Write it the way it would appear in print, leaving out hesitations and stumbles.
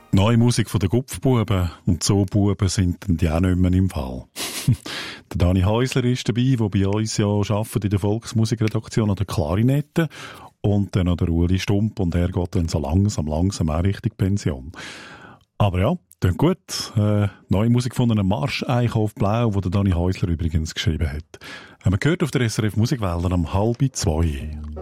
Neue Musik von den Gupfbuben und so Buben sind dann die auch nicht mehr im Fall. Der Dani Häusler ist dabei, der bei uns ja arbeitet in der Volksmusikredaktion an der Klarinette. Und dann noch der Ueli Stump und er geht dann so langsam auch Richtung Pension. Aber ja, klingt gut. Neue Musik von einem Marsch Eichhof Blau, wo der Dani Häusler übrigens geschrieben hat. Haben wir gehört auf der SRF Musikwelle am 1:30.